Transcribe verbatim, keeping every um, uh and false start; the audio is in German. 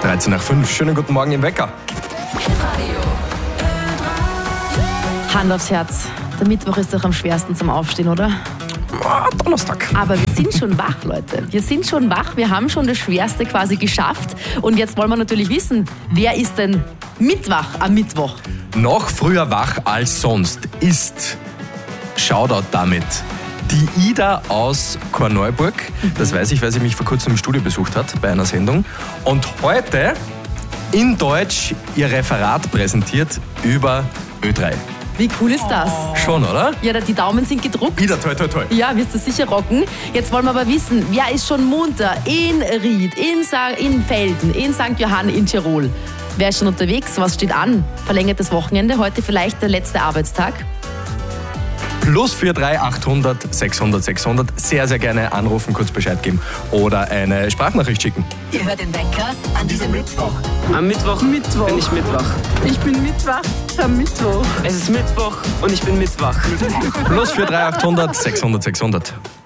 dreizehn nach fünf. Schönen guten Morgen im Wecker. Hand aufs Herz. Der Mittwoch ist doch am schwersten zum Aufstehen, oder? Ah, Donnerstag. Aber wir sind schon wach, Leute. Wir sind schon wach. Wir haben schon das Schwerste quasi geschafft. Und jetzt wollen wir natürlich wissen, wer ist denn mitwach am Mittwoch? Noch früher wach als sonst ist, Shoutout damit, die Ida aus Korneuburg. Das weiß ich, weil sie mich vor kurzem im Studio besucht hat bei einer Sendung. Und heute in Deutsch ihr Referat präsentiert über Ö drei. Wie cool ist das? Schon, oder? Ja, die Daumen sind gedruckt. Ida, toi, toi, toi. Ja, wirst du sicher rocken. Jetzt wollen wir aber wissen, wer ist schon munter in Ried, in, Sa- in Felden, in Sankt Johann, in Tirol? Wer ist schon unterwegs? Was steht an? Verlängertes Wochenende, heute vielleicht der letzte Arbeitstag? Plus vier drei achthundert sechshundert sechshundert. Sehr, sehr gerne anrufen, kurz Bescheid geben oder eine Sprachnachricht schicken. Ihr hört den Wecker an diesem Mittwoch. Am Mittwoch, Mittwoch. bin ich mitwach. Ich bin mitwach am Mittwoch. Es ist Mittwoch und ich bin mitwach. Plus vier drei achthundert sechshundert sechshundert.